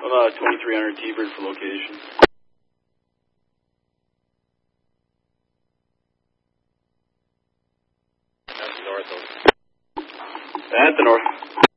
I'm 2300 T-Bird for location. That's north of. At the north.